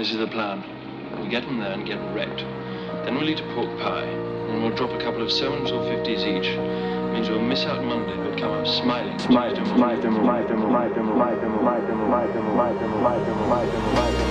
This is the plan. We'll get them there and get wrecked. Then we'll eat a pork pie. And we'll drop a couple of 7s or 50s each. Means we'll miss out Monday, but come up smiling.